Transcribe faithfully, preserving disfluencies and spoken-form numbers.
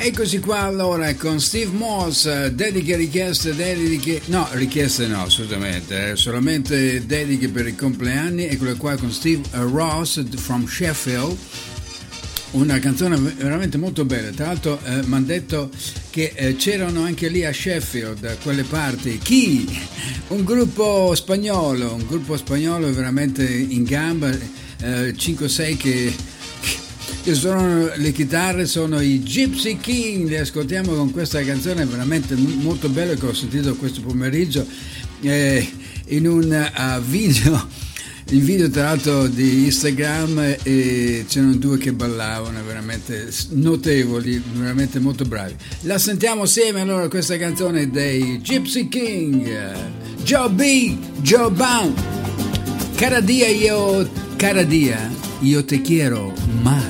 Eccoci qua allora con Steve Morse, dediche, richieste, dediche, no, richieste no, assolutamente, eh, solamente dediche per i compleanni. Eccolo qua con Steve Ross from Sheffield, una canzone veramente molto bella. Tra l'altro eh, mi hanno detto che eh, c'erano anche lì a Sheffield, da quelle parti, chi? Un gruppo spagnolo, un gruppo spagnolo veramente in gamba, eh, cinque sei che... che sono le chitarre, sono i Gypsy King. Li ascoltiamo con questa canzone veramente molto bella che ho sentito questo pomeriggio eh, in un uh, video, il video tra l'altro di Instagram, e c'erano due che ballavano veramente notevoli, veramente molto bravi. La sentiamo assieme allora questa canzone dei Gypsy King, Joe B, Joe Bound. Cada dia io, cada dia io te quiero más.